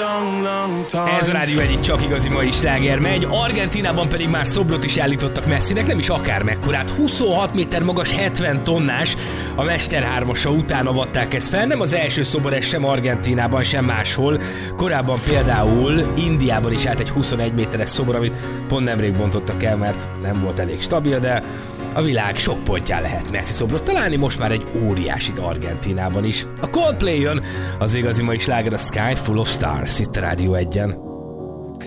Ez a Rádió egyik csak igazi mai sláger megy, Argentínában pedig már szobrot is állítottak Messinek, nem is akármekkorát, 26 méter magas, 70 tonnás, a Mester 3-asa után avatták ezt fel, nem az első szobor ez sem Argentínában, sem máshol, korábban például Indiában is állt egy 21 méteres szobor, amit pont nemrég bontottak el, mert nem volt elég stabil, de a világ sok pontján lehet Messi szobrot találni, most már egy óriásit Argentínában is. A Coldplay jön, az igazi mai sláger a Sky Full of Stars itt a Rádió 1-en.